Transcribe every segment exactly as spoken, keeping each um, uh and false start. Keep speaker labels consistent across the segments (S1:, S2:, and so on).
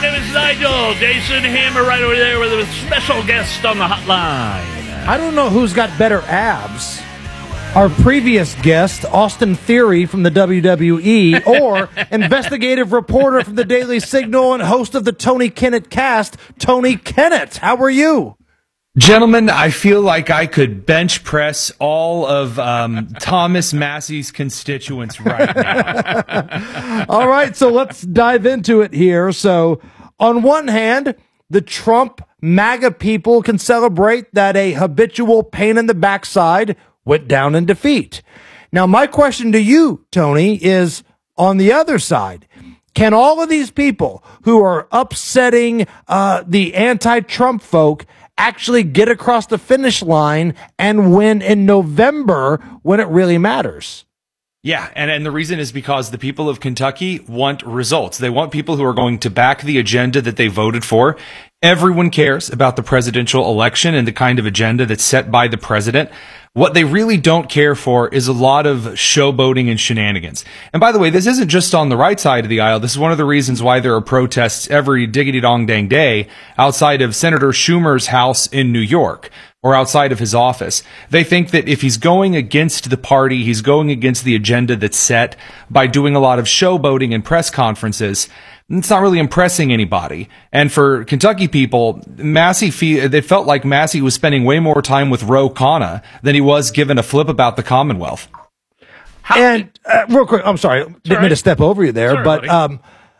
S1: name is Nigel. Jason Hammer right over there with a special guest on the hotline.
S2: I don't know who's got better abs. Our previous guest, Austin Theory from the W W E, or investigative reporter from the Daily Signal and host of the Tony Kennett cast, Tony Kennett. How are you?
S3: Gentlemen, I feel like I could bench press all of um, Thomas Massey's constituents right now.
S2: All right, so let's dive into it here. So, on one hand, the Trump MAGA people can celebrate that a habitual pain in the backside went down in defeat. Now, my question to you, Tony, is on the other side. Can all of these people who are upsetting uh, the anti-Trump folk actually get across the finish line and win in November when it really matters?
S3: Yeah, and, and the reason is because the people of Kentucky want results. They want people who are going to back the agenda that they voted for. Everyone cares about the presidential election and the kind of agenda that's set by the president. What they really don't care for is a lot of showboating and shenanigans. And by the way, this isn't just on the right side of the aisle. This is one of the reasons why there are protests every diggity-dong-dang day outside of Senator Schumer's house in New York, or outside of his office. They think that if he's going against the party, he's going against the agenda that's set by doing a lot of showboating and press conferences. It's not really impressing anybody. And for Kentucky people, Massey, fe- they felt like Massey was spending way more time with Ro Khanna than he was giving a flip about the Commonwealth.
S2: How and uh, real quick, I'm sorry, didn't right. mean to step over you there, sorry, but um,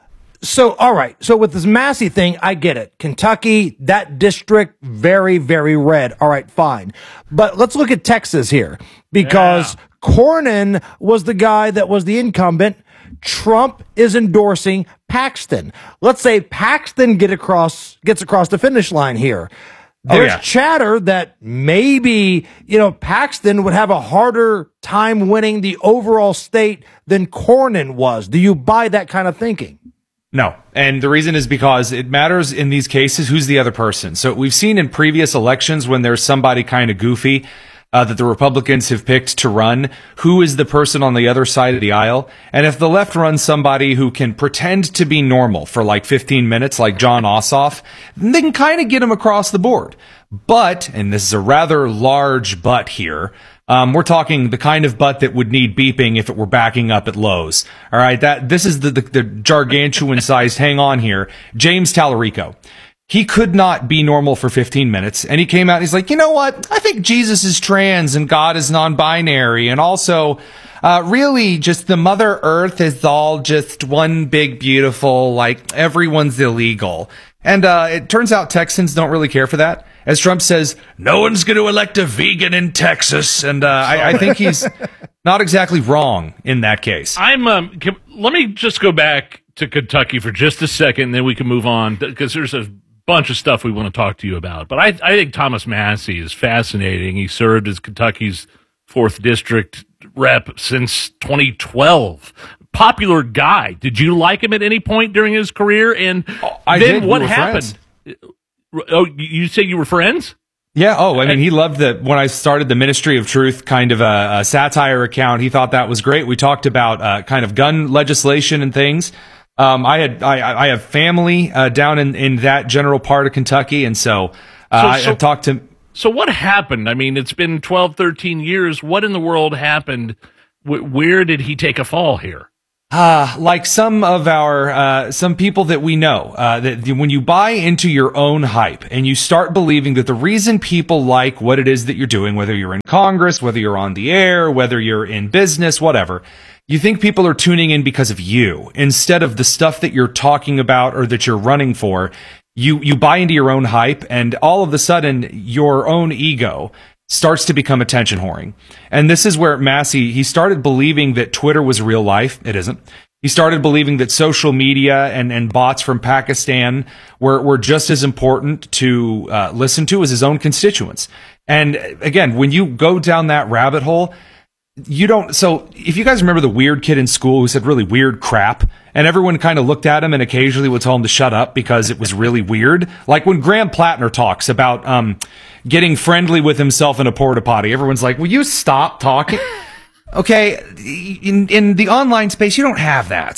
S2: so all right, so with this Massey thing, I get it. Kentucky, that district, very, very red. All right, fine, but let's look at Texas here because yeah. Cornyn was the guy that was the incumbent. Trump is endorsing Paxton. Let's say Paxton get across gets across the finish line here. There's oh, yeah. chatter that maybe, you know, Paxton would have a harder time winning the overall state than Cornyn was. Do you buy that kind of thinking?
S3: No. And the reason is because it matters in these cases who's the other person. So we've seen in previous elections when there's somebody kind of goofy Uh, that the Republicans have picked to run, who is the person on the other side of the aisle. And if the left runs somebody who can pretend to be normal for like fifteen minutes, like Jon Ossoff, then they can kind of get him across the board. But, and this is a rather large but here, um, we're talking the kind of but that would need beeping if it were backing up at Lowe's. All right, that this is the, the, the gargantuan-sized hang on here. James Tallarico. He could not be normal for fifteen minutes, and he came out and he's like, you know what? I think Jesus is trans and God is non-binary, and also, uh, really just the Mother Earth is all just one big beautiful, like, everyone's illegal. And uh, it turns out Texans don't really care for that. As Trump says, no one's going to elect a vegan in Texas, and uh, I, I think he's not exactly wrong in that case.
S1: I'm. Um, can, let me just go back to Kentucky for just a second, and then we can move on, because there's a bunch of stuff we want to talk to you about. But I, I think Thomas Massey is fascinating. He served as Kentucky's fourth district rep since twenty twelve. Popular guy. Did you like him at any point during his career? And
S3: oh, I
S1: then
S3: did.
S1: what
S3: we
S1: happened? Friends. Oh, you say you were friends?
S3: Yeah. Oh, I mean, he loved that when I started the Ministry of Truth kind of a, a satire account. He thought that was great. We talked about uh, kind of gun legislation and things. Um, I had I, I have family uh, down in, in that general part of Kentucky, and so, uh, so, so I, I talked to.
S1: So what happened? I mean, it's been twelve, thirteen years. What in the world happened? W- where did he take a fall here?
S3: Uh, like some of our, uh, some people that we know, uh, that when you buy into your own hype and you start believing that the reason people like what it is that you're doing, whether you're in Congress, whether you're on the air, whether you're in business, whatever, you think people are tuning in because of you instead of the stuff that you're talking about or that you're running for. You, you buy into your own hype, and all of a sudden your own ego starts to become attention whoring. And this is where Massey, he started believing that Twitter was real life. It isn't. He started believing that social media and, and bots from Pakistan were, were just as important to uh, listen to as his own constituents. And again, when you go down that rabbit hole, you don't. So if you guys remember the weird kid in school who said really weird crap, and everyone kind of looked at him and occasionally would tell him to shut up because it was really weird. Like when Graham Plattner talks about um, getting friendly with himself in a porta potty, everyone's like, will you stop talking? Okay, in, in the online space, you don't have that.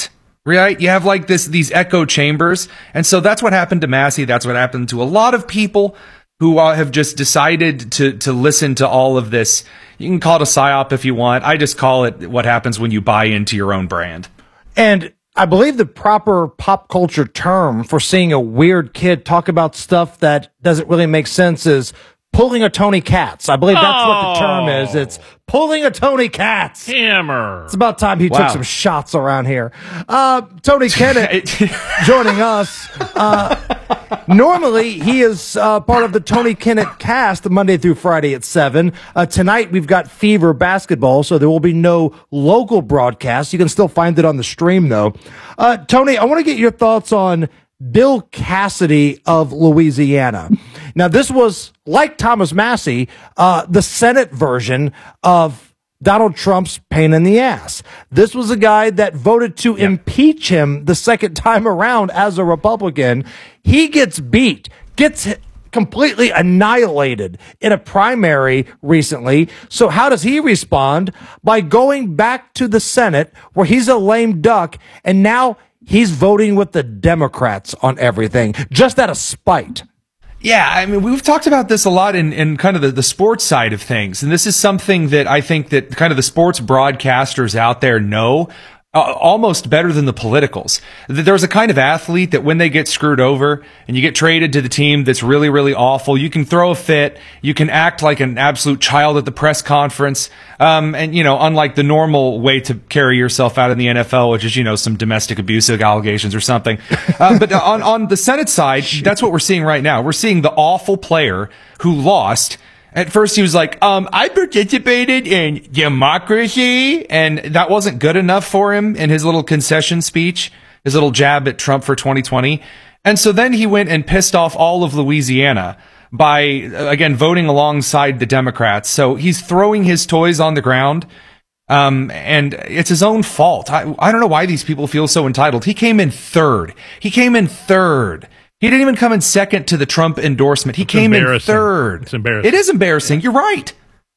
S3: right? You have like this, these echo chambers. And so that's what happened to Massie. That's what happened to a lot of people who uh, have just decided to, to listen to all of this. You can call it a psyop if you want. I just call it what happens when you buy into your own brand.
S2: And I believe the proper pop culture term for seeing a weird kid talk about stuff that doesn't really make sense is pulling a Tony Katz. I believe that's oh. what the term is. It's pulling a Tony Katz.
S1: Hammer.
S2: It's about time he wow. took some shots around here. Uh, Tony Kennett joining us. Uh, normally, he is uh, part of the Tony Kennett cast Monday through Friday at seven. Uh, tonight, we've got Fever basketball, so there will be no local broadcast. You can still find it on the stream, though. Uh, Tony, I want to get your thoughts on Bill Cassidy of Louisiana. Now, this was, like Thomas Massie, uh, the Senate version of Donald Trump's pain in the ass. This was a guy that voted to yep. impeach him the second time around as a Republican. He gets beat, gets completely annihilated in a primary recently. So how does he respond? By going back to the Senate, where he's a lame duck, and now he's voting with the Democrats on everything, just out of spite.
S3: Yeah, I mean, we've talked about this a lot in, in kind of the, the sports side of things. And this is something that I think that kind of the sports broadcasters out there know uh, almost better than the politicals. There's a kind of athlete that when they get screwed over and you get traded to the team that's really, really awful, you can throw a fit, you can act like an absolute child at the press conference. Um, and, you know, unlike the normal way to carry yourself out in the N F L, which is, you know, some domestic abuse allegations or something. Uh, but on, on the Senate side, that's what we're seeing right now. We're seeing the awful player who lost. At first, he was like, um, I participated in democracy, and that wasn't good enough for him in his little concession speech, his little jab at Trump for twenty twenty. And so then he went and pissed off all of Louisiana by, again, voting alongside the Democrats. So he's throwing his toys on the ground, um, and it's his own fault. I, I don't know why these people feel so entitled. He came in third. He came in third. He didn't even come in second to the Trump endorsement. He it's came in third.
S1: It's embarrassing.
S3: It is embarrassing. You're right.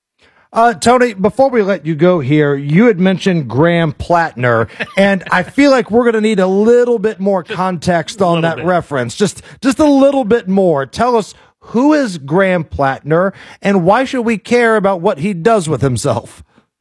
S2: Uh, Tony, before we let you go here, you had mentioned Graham Plattner, and I feel like we're going to need a little bit more context on that bit. reference. Just, just a little bit more. Tell us, who is Graham Plattner, and why should we care about what he does with himself?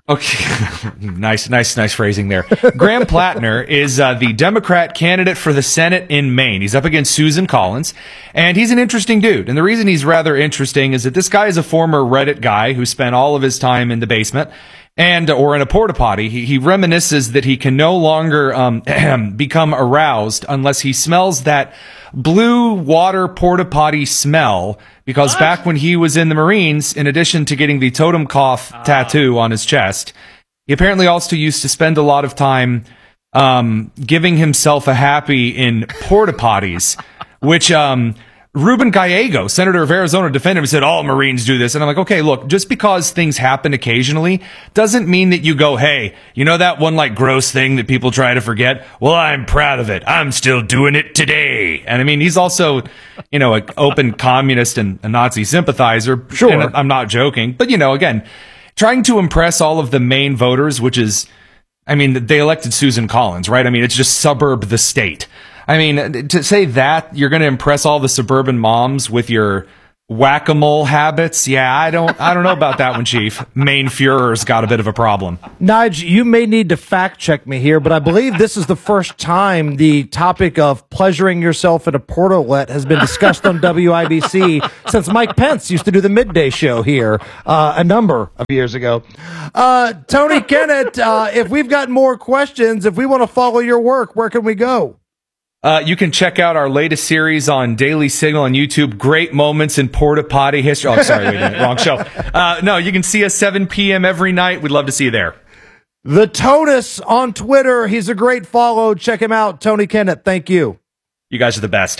S3: Okay, nice, nice, nice phrasing there. Graham Plattner is uh, the Democrat candidate for the Senate in Maine. He's up against Susan Collins, and he's an interesting dude. And the reason he's rather interesting is that this guy is a former Reddit guy who spent all of his time in the basement and or in a porta potty. He, he reminisces that he can no longer um, become aroused unless he smells that blue water porta potty smell, because what? back when he was in the Marines, in addition to getting the totem cough oh. tattoo on his chest, he apparently also used to spend a lot of time um, giving himself a happy in porta potties, which um, Ruben Gallego, Senator of Arizona, defended him and said, all Marines do this. And I'm like, okay, look, just because things happen occasionally doesn't mean that you go, hey, you know that one like gross thing that people try to forget? Well, I'm proud of it. I'm still doing it today. And I mean, he's also, you know, an open communist and a Nazi sympathizer.
S2: Sure.
S3: And I'm not joking. But, you know, again, trying to impress all of the Maine voters, which is, I mean, they elected Susan Collins, right? I mean, it's just suburb the state. I mean, to say that you're going to impress all the suburban moms with your whack-a-mole habits, yeah, I don't, I don't know about that one, Chief. Maine Führer's got a bit of a problem.
S2: Nige, you may need to fact check me here, but I believe this is the first time the topic of pleasuring yourself at a portalette has been discussed on W I B C since Mike Pence used to do the midday show here uh, a number of years ago. Uh, Tony Kennett, uh, if we've got more questions, if we want to follow your work, where can we go?
S3: Uh, you can check out our latest series on Daily Signal on YouTube. Great moments in porta potty history. Oh, sorry, wait a minute, wrong show. Uh, no, you can see us seven p.m. every night. We'd love to see you there.
S2: The Tonus on Twitter. He's a great follow. Check him out. Tony Kennett, thank you.
S3: You guys are the best.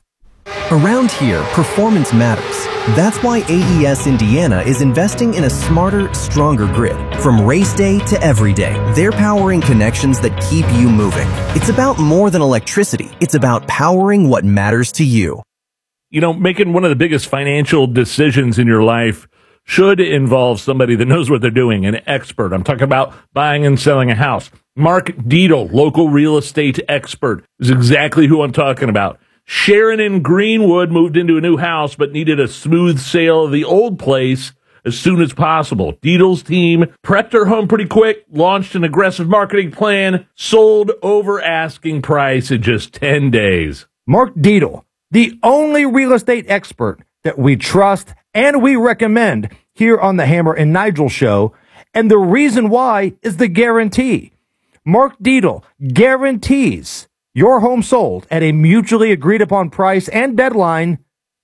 S4: Around here, performance matters. That's why A E S Indiana is investing in a smarter, stronger grid. From race day to every day, they're powering connections that keep you moving. It's about more than electricity. It's about powering what matters to you.
S1: You know, making one of the biggest financial decisions in your life should involve somebody that knows what they're doing, an expert. I'm talking about buying and selling a house. Mark Dietl, local real estate expert, is exactly who I'm talking about. Sharon in Greenwood moved into a new house but needed a smooth sale of the old place as soon as possible. Dietl's team prepped her home pretty quick, launched an aggressive marketing plan, sold over asking price in just ten days.
S2: Mark Dietl, the only real estate expert that we trust and we recommend here on the Hammer and Nigel show. And the reason why is the guarantee. Mark Dietl guarantees your home sold at a mutually agreed upon price and deadline,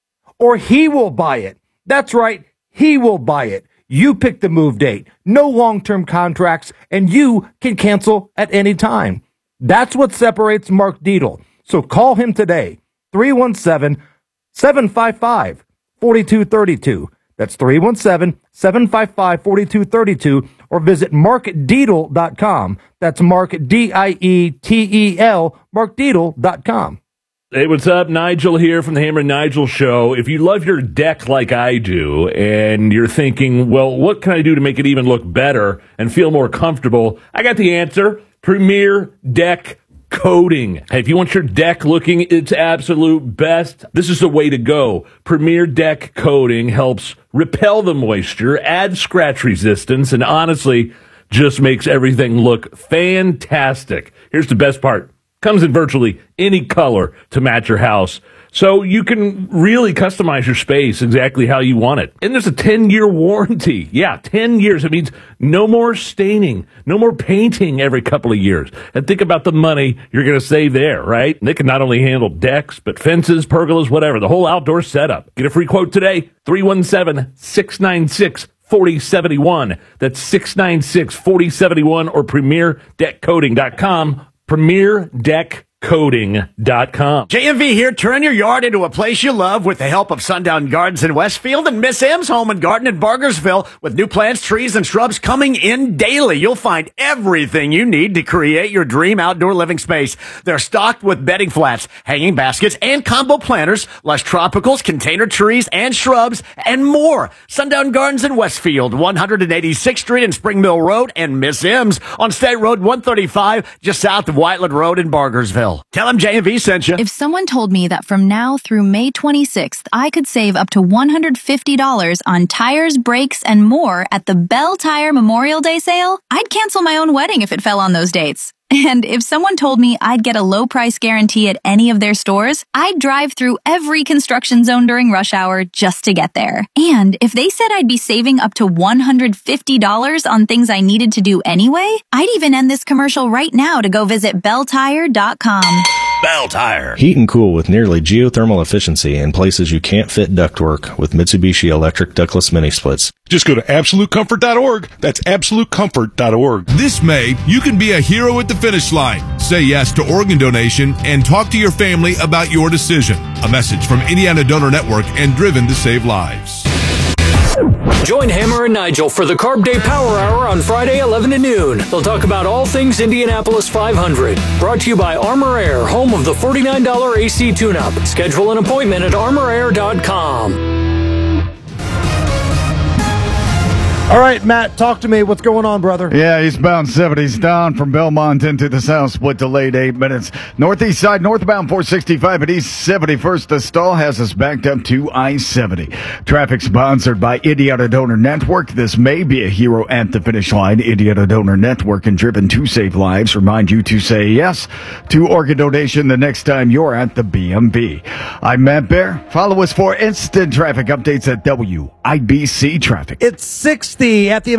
S2: or he will buy it. That's right. He will buy it. You pick the move date, no long-term contracts, and you can cancel at any time. That's what separates Mark Dietl. So call him today, three one seven, seven five five, four two three two. That's three one seven, seven five five, four two three two, or visit mark dietl dot com. That's Mark, D I E T E L, mark dietl dot com.
S1: Hey, what's up? Nigel here from the Hammer and Nigel show. If you love your deck like I do, and you're thinking, well, what can I do to make it even look better and feel more comfortable? I got the answer. Premier Deck Coating. Hey, if you want your deck looking its absolute best, this is the way to go. Premier Deck Coating helps repel the moisture, add scratch resistance, and honestly, just makes everything look fantastic. Here's the best part. Comes in virtually any color to match your house. So you can really customize your space exactly how you want it. And there's a ten-year warranty. Yeah, ten years. It means no more staining, no more painting every couple of years. And think about the money you're going to save there, right? And they can not only handle decks, but fences, pergolas, whatever, the whole outdoor setup. Get a free quote today, three one seven, six nine six, four zero seven one. That's six nine six, four zero seven one or premier deck coating dot com. premier deck coating dot com.
S5: J M V here. Turn your yard into a place you love with the help of Sundown Gardens in Westfield and Miss M's Home and Garden in Bargersville. With new plants, trees, and shrubs coming in daily, you'll find everything you need to create your dream outdoor living space. They're stocked with bedding flats, hanging baskets, and combo planters, lush tropicals, container trees, and shrubs, and more. Sundown Gardens in Westfield, one eighty-sixth Street and Spring Mill Road, and Miss M's on State Road one thirty-five, just south of Whiteland Road in Bargersville. Tell them J M V sent you.
S6: If someone told me that from now through May twenty-sixth, I could save up to one hundred fifty dollars on tires, brakes, and more at the Bell Tire Memorial Day sale, I'd cancel my own wedding if it fell on those dates. And if someone told me I'd get a low price guarantee at any of their stores, I'd drive through every construction zone during rush hour just to get there. And if they said I'd be saving up to one hundred fifty dollars on things I needed to do anyway, I'd even end this commercial right now to go visit bell tire dot com.
S5: Bell Tire.
S7: Heat and cool with nearly geothermal efficiency in places you can't fit ductwork with Mitsubishi electric ductless mini splits.
S8: Just go to absolute comfort dot org. That's absolute comfort dot org. This May, you can be a hero at the finish line. Say yes to organ donation and talk to your family about your decision. A message from Indiana Donor Network and Driven to Save Lives.
S9: Join Hammer and Nigel for the Carb Day Power Hour on Friday, eleven to noon. They'll talk about all things Indianapolis five hundred. Brought to you by Armor Air, home of the forty-nine dollars A C tune-up. Schedule an appointment at armor air dot com.
S2: All right, Matt, talk to me. What's going on, brother?
S10: Yeah, eastbound seventies down from Belmont into the south, split delayed eight minutes. Northeast side, northbound four sixty-five at East seventy-first. The stall has us backed up to I seventy. Traffic sponsored by Indiana Donor Network. This may be a hero at the finish line. Indiana Donor Network and Driven to Save Lives remind you to say yes to organ donation the next time you're at the B M V. I'm Matt Bear. Follow us for instant traffic updates at W I B C Traffic.
S2: It's sixty at the